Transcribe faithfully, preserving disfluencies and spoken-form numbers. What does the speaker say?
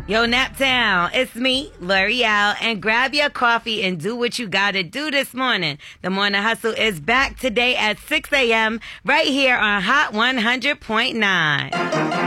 Yo, Naptown, it's me, L'Oreal, and grab your coffee and do what you gotta do this morning. The Morning Hustle is back today at six a.m. right here on Hot one hundred point nine.